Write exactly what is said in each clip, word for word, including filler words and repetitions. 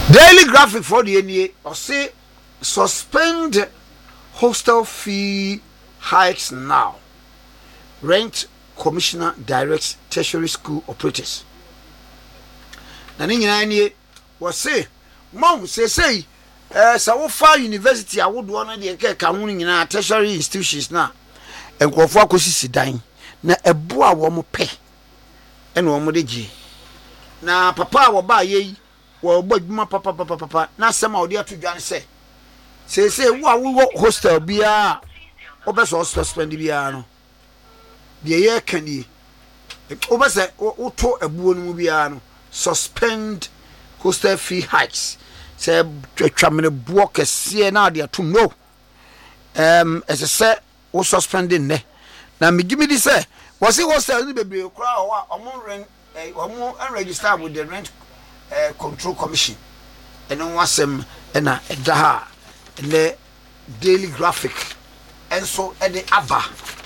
Daily Graphic for the N E A or say suspend hostel fee hikes now. Rent Commissioner directs tertiary school operators. Na ni nyina nie wo say mom say say eh sa wo fa university awodo no de ke ka ho nyina tertiary institutions na enkrofo akosisi dan na ebo a wo mo pe e na wo mo de gi na papa wo ba ye wo bo adwuma papa papa papa na sema wo de ato dwan se say say wo a wo hostel bia obeso suspend bia no de ye kani obese wo to ebuo no mu bia no suspend hostel fee hikes say twamene buo kese na de ato no um as I say wo suspending ne na me gimi di say was it hostel ni bebre kura o omo rent omo register with the rent uh, control commission and on wasem na eda ha le Daily Graphic and so e de aba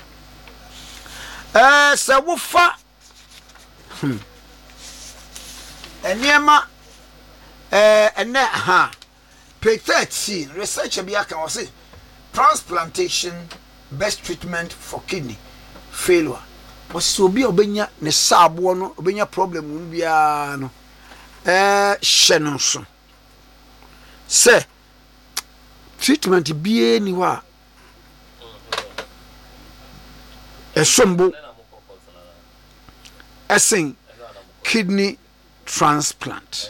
eh say wo fa hmm Enyema eh ene ha page thirteen research bi aka o say transplantation best treatment for kidney failure was obi obenya ne saabo no obenya problem mu bia no eh hye so say treatment bia ni wa esombo esen kidney transplant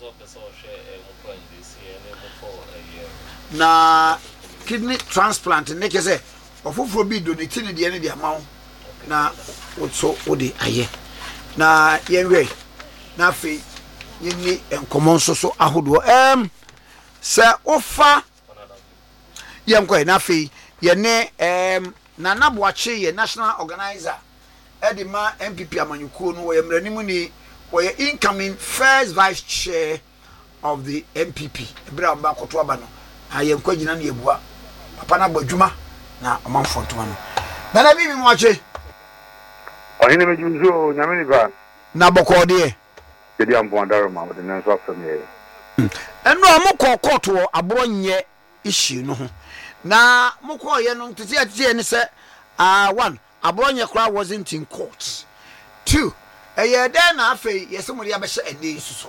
na kidney transplant ne ke say ofoforo bi donate ne de ne de amawo na so odi aye na yenwe na fe yini enkomo nso so ahodo em se ofa yenko na fe ye ne em na naboache ye national organizer edima M P P amanyuko no ye mranimu ni we incoming first vice chair of the M P P ebra mba koto aba no ayenko gina na yebua papa na badwuma na amanfo ntoma no na na bibi mo ache ohine mejunzo nyameni ba na bokode dedi ampo andaro ma wode nanso afam ye eno amukọ koto aboro nye issue no ho na mukọ ye no ntete ate ne se ah one aboro nye kra wasn't in court. Two eye den na afei yese mo de abehye ade suso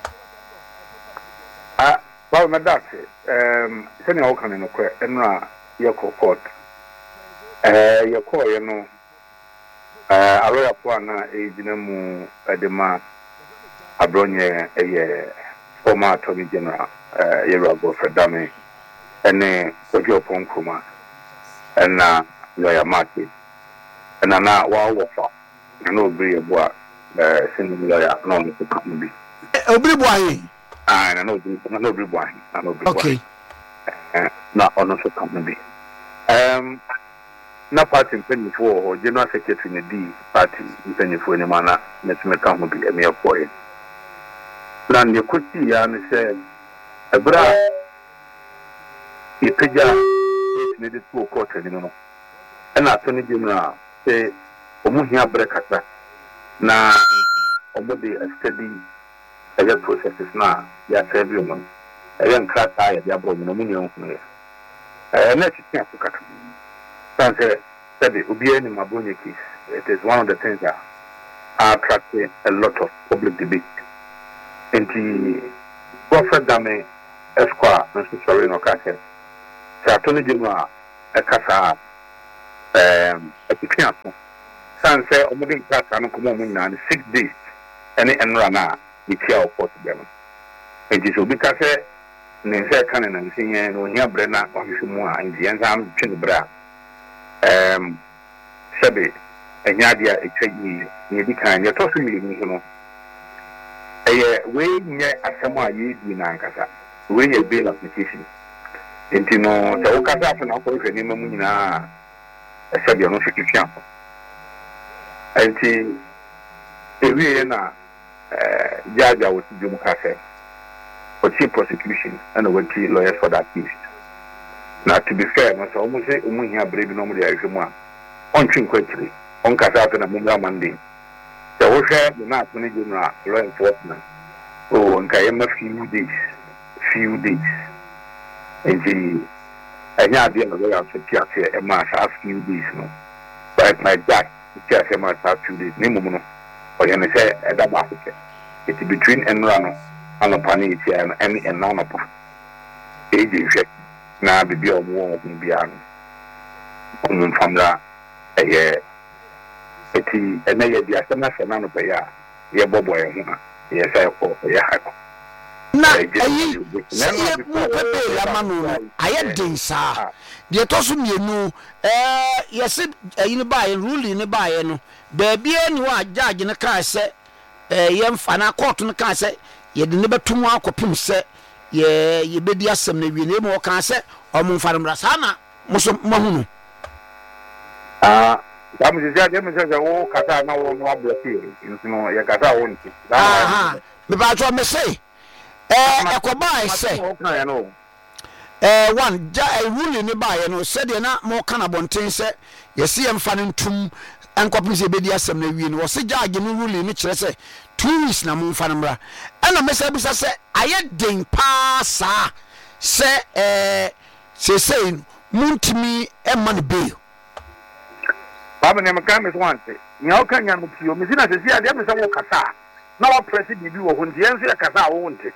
ah ba me dat em sene o kan no kwe eno a ye court eh ye ko ye no eh aloya po na e gina mu edema abronye eye former attorney general eh ye Robo Fredame ene ojo ponkuma ena lawyer market ena na wa wofa na obiri ebo eh senior lawyer na no come bi obiri bo ayi ah na no obiri na obiri bo ayi na no obiri okay na ono so come bi um na party mpanyifo ho general secretary ne di party mpanyifo ne mana na tumeka ho bi eme akoye na ne koti ya ne se ebra ipeja ne de to court ni no na atoni general se omuhia brekata na omode study aya processes na ya serve no aya nkrata ya dia bro no munye ho ne eh na titia sukata sanse said obi any mabonye case. It is one of the things that are attracting a lot of public debate. And the Prophet Dame Esquire, Mister Sorry, no Castle, Attorney General, a Casa, um, a Picasso, Sanse, Omodin Casa, no Common, six days, and and Rana, the chair of Port Devon. And this will be Casa, Nancy Cannon and Singing, or Nia Brenna, or Shumua, and the Enzam Chinbra. Um, Sabe, and Yadia, a trade near the kind, you're talking to me, you know. A way near a Samoa, you in Ankasa, way a bill application. And you know, the Okasa and Uncle Renimuna, a Sabian Fiction. And the Riena Jaja was Jum Cafe for chief prosecution and went to lawyers for that case. Now, to be fair, I almost say, we have brave normally as one. On quickly, on Casata and Munga Monday. The Osha, the not many general law enforcement. Oh, and Kayama few days. few days. And the and yeah, the other way to Piazza a mass a few days no. But my dad, Piazza a mass a few days, Nimuno, or you say at the basket. It's between Enrano and the Panity and any and none of age effect. Now the beer war will be on from that a year. Eti ene ye dia sema sema no be ya ye bobo e ho ye say ko ye ha ko na ayi ye mu pepe la manu no aye den sa de to so mienu eh ye se ayi ne ba ye ruling ne ba ye no ba bia ni wa judge ne ka se eh ye mfa na court ne ka se ye de ne betum akopim se ye ye bedi asem na wie ne mo ka se o mo mfa mra sa na mo so mahunu ah Dami sisi dem sisi wo kata na wo no abroki ntino ye kata wo nti. Aha. Me ba jo me say. Eh ekoba e say. Eh one ja e rule ni ba ye no said de na mo kana bonten say ye se ye mfa ntum enkopim se bedi asem na wie no wo se judge no rule ni kire say two weeks na mo mfa mra. E na me say bisa say aye den pa sa say eh se say muntimi e man be Baba ne maka me so ante nya o kan nya no pio me sina se sia de me se wo kasa na wa press bibi wo hunti en se kasa wo hunti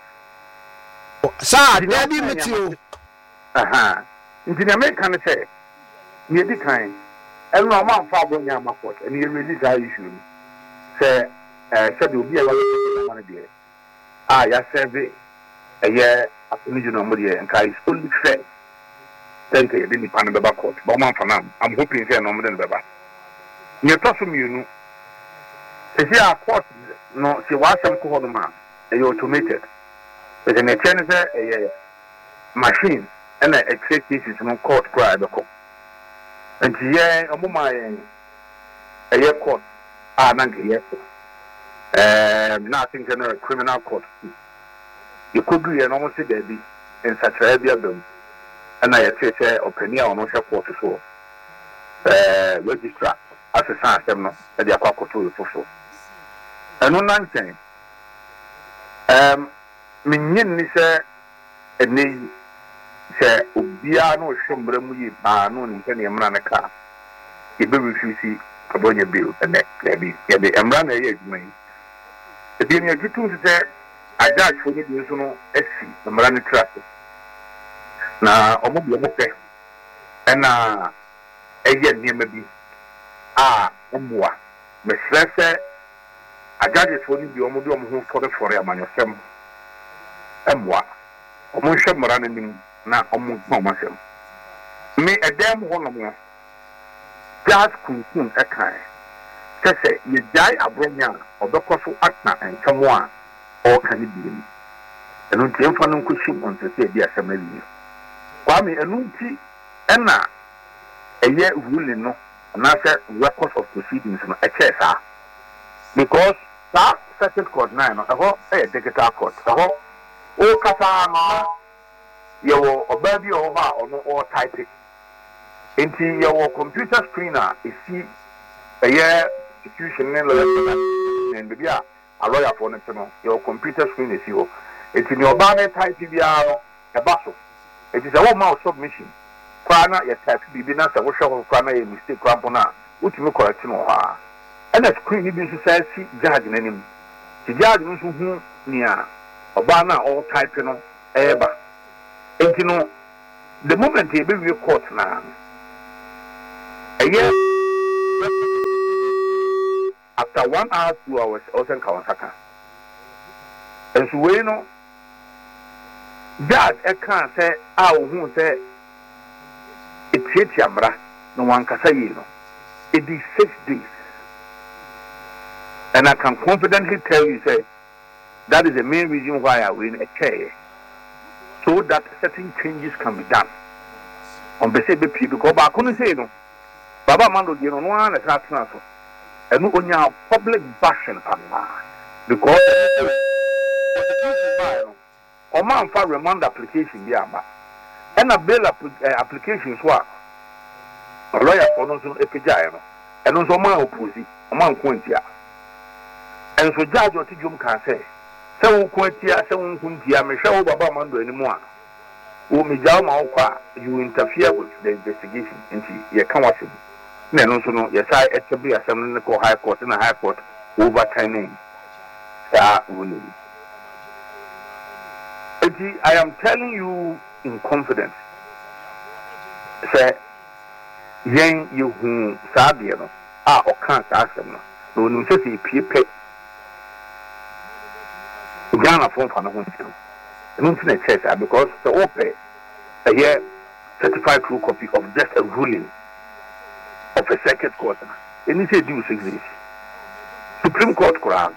sa de bi metio aha nti na me kan se me di kan en no ma fa bo nya ma court en ye release that issue se eh se de obi e wa ma na de ah ya serve eye apuni juno mo de en kai only fair thank you ni pan be ba court ba ma fa na I'm hoping say no mo de be ba you toss you if you are court no she was some called man a automated but in a chance a machine and a check cases no court cry the court and yeah a moment a year court ah nanke yes um nothing in a criminal court you could be an almost a baby in such a heavy of them and I say opinion on no court so uh registrar as a system no e dey akwa koto fofo eno nanten um minyin ni se ene se obia no hwemra mu yi ba no ni ke ne emra ne ka e be refuse abonya bill ene e bi e be emra na ye adwuma yi e bi ne gitu se ajaj fo ni bi so no esi emra ne track na omo bi omo pe ena eye niema bi ah umwa me stresse agaje fo ni bi omo bi omo ho fore fore amanyosem emwa omo hwe mara nanim na omo gbomasem me edem ho no mo just kunkun ekan kese ye jai abronya obekoso atna enkamo a o kan bi ni enu tiemfa no nkoshim on se se bi asemali kwa me enu nti ena eye rule no and I said records of proceedings no a chesa because that circuit court nine no ho eh digital court ho o kasa no ye wo oba bi o ha ono o type it enti ye wo computer screener e si eye institution ne le and bia a lawyer for no no your computer screen e si ho enti ni oba ne type bia no e ba so enti se wo ma submission kwana ya type bibi na se wo hwe kwana ya mistake krampo na utimi correct no ha ana screen bi so say si judge nanim ti judge no so hu nia oba na all type no eba enti no the moment e be we court na eye after one hour two hours also kan saka enso we no judge e kan say a wo hu say it's Yamra, no one can say, you know, it is six days. And I can confidently tell you, say, that is the main reason why I win a chair. So that certain changes can be done. On the same people, because I couldn't say, no, Baba Mando, you know, no one is not transfer. And no one public bashing, because or man for remand application, yeah, and a bill uh, applications were a lawyer for no so epijano and also man opposi man quintia and so judge or tijum can say So Quatia, so Kuntia, Michelle Baba Mando anymore. Who me Jama, you interfere with the investigation into your council. No, no, no, yes, I at the be assembly the high court and a high court overturning. Ah, ruling. I am telling you in confidence. Say, yen you who Sabiano, ah, or can't ask them. No, no, just a peep. Ghana phone for no one. The internet says that because the open a year certified true copy of just a ruling of a circuit court. And he said, do six days. Supreme Court Quran.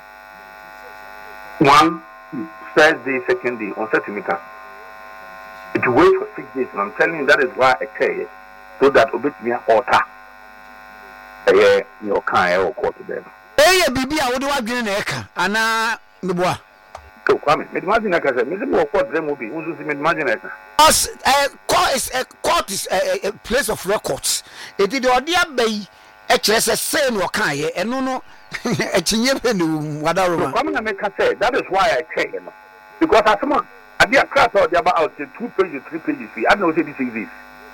One, first day, second day, on certificate. If you wait for six days, and I'm telling you that is why I say it, so that obey me alter. A year, your kind or court to them. Hey, Bibi, I would want to Eka, Anna Mboa. So, come in. Imagine I said, Mister Court, them will be, who's imagine it. Us, a court is a court is a place of records. It did your dear bay, a chess, a same or kind, and no, no, a chinny, whatever. Come and make her say, that is why I say, because as someone, I be a class or the about the two pages, three pages, I don't know what this is.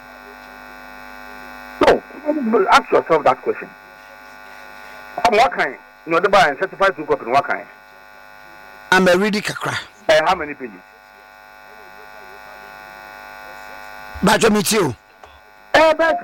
So, ask yourself that question. I'm what kind? You know, the buy and certified to copy what kind? I'm a ready kakra. Uh, how many pages? But you meet you. Uh,